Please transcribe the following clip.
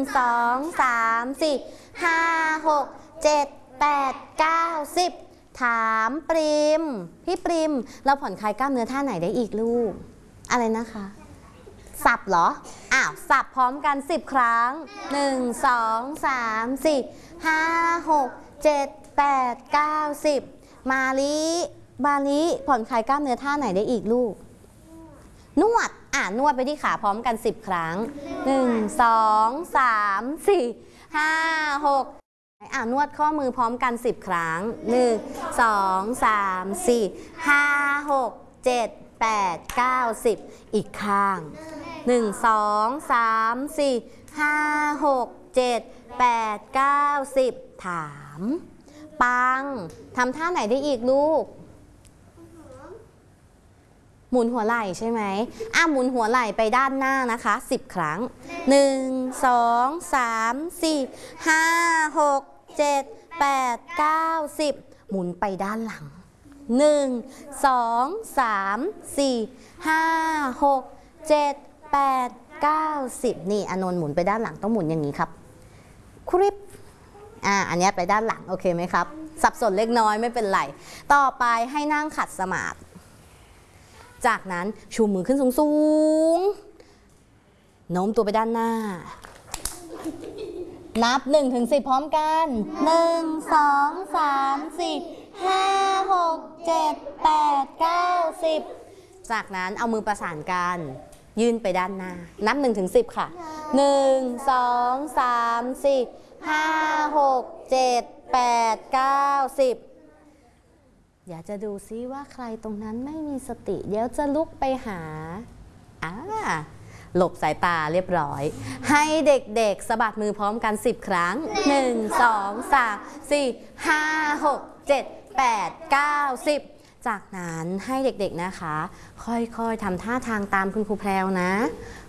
2 3 4 5 6 7 8 9 10ถามปริมพี่ปริมเราผ่อนคลายกล้ามเนื้อท่าไหนได้อีกลูกอะไรนะคะสับเหรอสับพร้อมกัน10 ครั้ง1 2 3 4 5 6 7 8 9 10มาลิผ่อนคลายกล้ามเนื้อท่าไหนได้อีกลูกนวดนวดไปที่ขาพร้อมกัน10 ครั้ง1 2 3 4 5 6นวดข้อมือพร้อมกัน10 ครั้ง1 2 3 4 5 6 7 8 9 10อีกข้าง1 2 3 4 5 6 7 8 9 10ถามปังทำท่าไหนได้อีกลูกหมุนหัวไหล่ใช่ไหมหมุนหัวไหล่ไปด้านหน้านะคะ10 ครั้ง1 2 3 4 5 6 7 8 9 10หมุนไปด้านหลัง1 2 3 4 5 6 7 8 9 10นี่อนนท์หมุนไปด้านหลังต้องหมุนอย่างนี้ครับคลิปอันนี้ไปด้านหลังโอเคไหมครับสับสนเล็กน้อยไม่เป็นไรต่อไปให้นั่งขัดสมาธิจากนั้นชูมือขึ้นสูงโน้มตัวไปด้านหน้านับ1 ถึง 10พร้อมกัน1 2 3 4 5 6 7 8 9 10จากนั้นเอามือประสานกันยื่นไปด้านหน้านับ1 ถึง 10ค่ะ1 2 3 4 5 6 7 8 9 10อยากจะดูซิว่าใครตรงนั้นไม่มีสติเดี๋ยวจะลุกไปหาหลบสายตาเรียบร้อยให้เด็กๆสะบัดมือพร้อมกัน10 ครั้ง1 2 3 4 5 6 7 8 9 10จากนั้นให้เด็กๆนะคะค่อยๆทำท่าทางตามคุณครูแพรวนะ